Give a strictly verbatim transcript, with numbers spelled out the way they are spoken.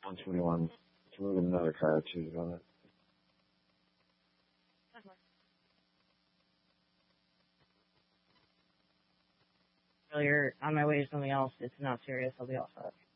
one twenty-one. Can we get another car too on it? Earlier, on my way to something else. It's not serious. I'll be all set.